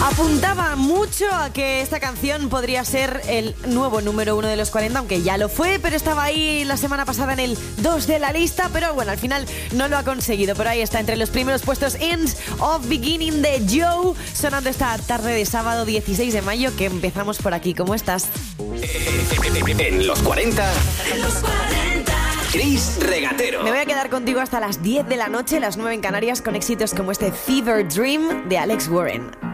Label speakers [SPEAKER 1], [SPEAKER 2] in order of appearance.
[SPEAKER 1] Apuntaba mucho a que esta canción podría ser el nuevo número 1 de los 40, aunque ya lo fue, pero estaba ahí la semana pasada en el 2 de la lista, pero bueno, al final no lo ha conseguido. Pero ahí está, entre los primeros puestos, Ends of Beginning de Joe, sonando esta tarde de sábado 16 de mayo, que empezamos por aquí. ¿Cómo estás?
[SPEAKER 2] En los 40. En los 40. Chris Regatero.
[SPEAKER 1] Me voy a quedar contigo hasta las 10 de la noche, las 9 en Canarias, con éxitos como este Fever Dream de Alex Warren.